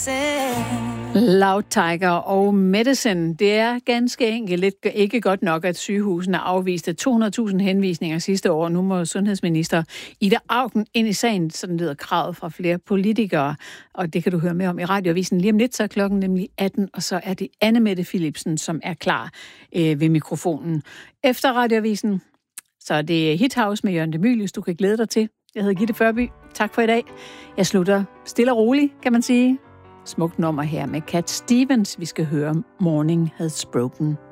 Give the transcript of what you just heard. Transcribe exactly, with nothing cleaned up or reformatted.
Loud Tiger og Medicine. Det er ganske enkelt ikke godt nok, at sygehusene afviste to hundrede tusind henvisninger sidste år. Nu må sundhedsminister Ida Auken ind i sagen, sådan lyder kravet fra flere politikere. Og det kan du høre mere om i Radioavisen lige om lidt, så er klokken nemlig atten, og så er det Anne Mette Philipsen, som er klar øh, ved mikrofonen. Efter Radioavisen, så er det Hit House med Jørgen de Mylius, du kan glæde dig til. Jeg hedder Gitte Førby. Tak for i dag. Jeg slutter stille og roligt, kan man sige. Smukt nummer her med Cat Stevens. Vi skal høre Morning Has Broken.